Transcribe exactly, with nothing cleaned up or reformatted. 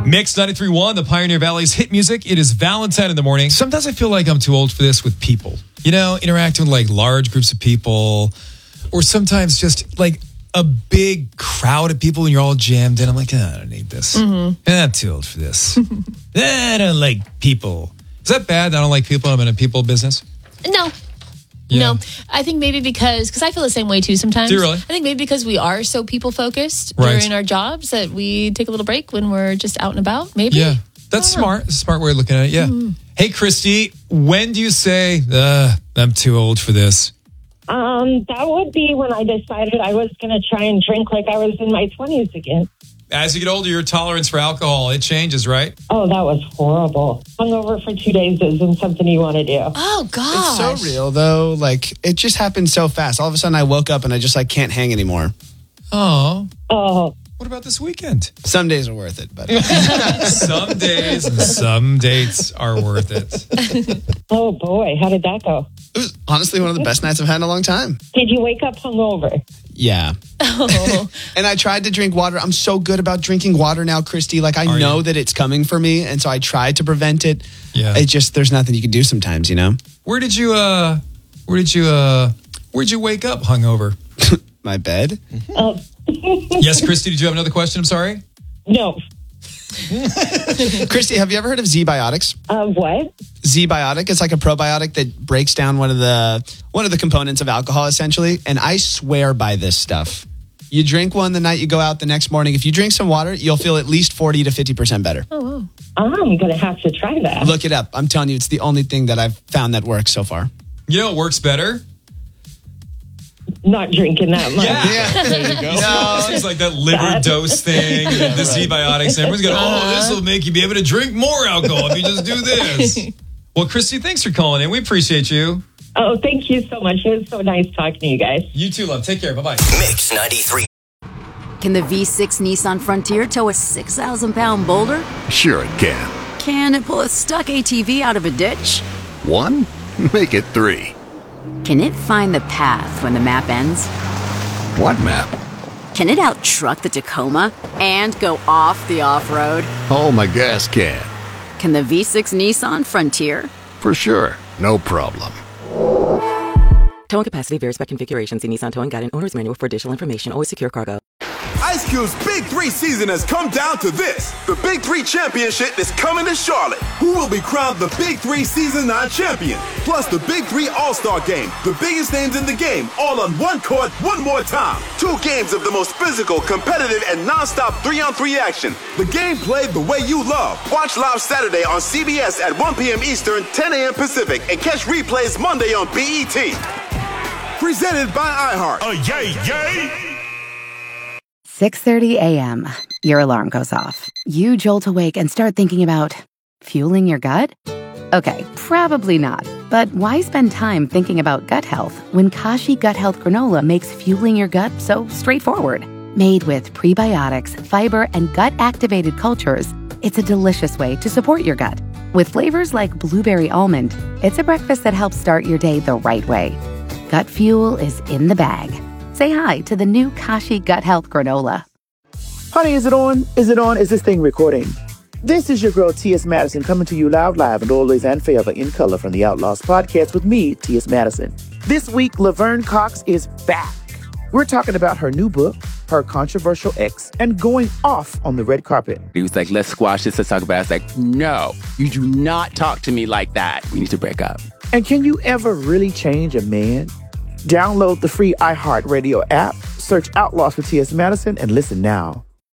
Mix ninety-three point one, the Pioneer Valley's hit music. It is Valentine in the morning. Sometimes I feel like I'm too old for this with people. You know, interacting with like large groups of people, or sometimes just like a big crowd of people and you're all jammed in. I'm like, oh, I don't need this. Mm-hmm. I'm too old for this. I don't like people. Is that bad? I don't like people. I'm in a people business. No. Yeah. No, I think maybe because, because I feel the same way too sometimes. Do you really? I think maybe because we are so people focused right. during our jobs that we take a little break when we're just out and about, maybe. Yeah, that's smart. That's a smart way of looking at it, yeah. Mm-hmm. Hey, Christy, when do you say, uh, I'm too old for this? Um, that would be when I decided I was going to try and drink like I was in my twenties again. As you get older, your tolerance for alcohol, it changes, right? Oh, that was horrible. Hungover for two days isn't something you want to do. Oh, gosh. It's so real, though. Like, it just happened so fast. All of a sudden, I woke up and I just, like, can't hang anymore. Oh. Oh. What about this weekend? Some days are worth it, but some days and some dates are worth it. Oh, boy. How did that go? It was honestly one of the best nights I've had in a long time. Did you wake up hungover? Yeah. Oh. And I tried to drink water. I'm so good about drinking water now, Christy. Like, I Are know you? that it's coming for me, and so I tried to prevent it. Yeah. It just, there's nothing you can do sometimes, you know? Where did you, uh, where did you, uh, where'd you wake up hungover? My bed. Oh. Yes, Christy, did you have another question? I'm sorry. No. Christy, have you ever heard of Z-Biotics? Uh, what? Z-Biotic. It's like a probiotic that breaks down one of the one of the components of alcohol, essentially. And I swear by this stuff. You drink one the night you go out the next morning. If you drink some water, you'll feel at least forty to fifty percent better. Oh, wow. I'm going to have to try that. Look it up. I'm telling you, it's the only thing that I've found that works so far. You know what works better? Not drinking that much. Yeah. Yeah. There you go. No, it's like that liver dose thing, and the Z-Biotics. Everyone's going, oh, this will make you be able to drink more alcohol if you just do this. Well, Christy, thanks for calling in. We appreciate you. Oh, thank you so much. It was so nice talking to you guys. You too, love. Take care. Bye-bye. Mix ninety-three. Can the V six Nissan Frontier tow a six thousand pound boulder? Sure it can. Can it pull a stuck A T V out of a ditch? One? Make it three. Can it find the path when the map ends? What map? Can it out-truck the Tacoma and go off the off-road? Oh, my gas can. Can the V six Nissan Frontier? For sure. No problem. Towing capacity varies by configuration. See Nissan Towing Guide and Owner's Manual for additional information. Always secure cargo. Ice Cube's Big Three season has come down to this. The Big Three Championship is coming to Charlotte. Who will be crowned the Big Three Season nine champion? Plus the Big Three All-Star Game. The biggest names in the game, all on one court, one more time. Two games of the most physical, competitive, and non-stop three-on-three action. The game played the way you love. Watch live Saturday on C B S at one p.m. Eastern, ten a.m. Pacific, and catch replays Monday on B E T. Presented by iHeart. Oh, yay, yay! six thirty a.m. Your alarm goes off. You jolt awake and start thinking about fueling your gut? Okay, probably not. But why spend time thinking about gut health when Kashi Gut Health Granola makes fueling your gut so straightforward? Made with prebiotics, fiber, and gut-activated cultures, it's a delicious way to support your gut. With flavors like blueberry almond, it's a breakfast that helps start your day the right way. Gut fuel is in the bag. Say hi to the new Kashi Gut Health Granola. Honey, is it on? Is it on? Is this thing recording? This is your girl, T S. Madison, coming to you loud, live, and always and forever in color from the Outlaws podcast with me, T S. Madison. This week, Laverne Cox is back. We're talking about her new book, her controversial ex, and going off on the red carpet. He was like, let's squash this, let's talk about it. I was like, no, you do not talk to me like that. We need to break up. And can you ever really change a man? Download the free iHeartRadio app, search Outlaws with T S. Madison, and listen now.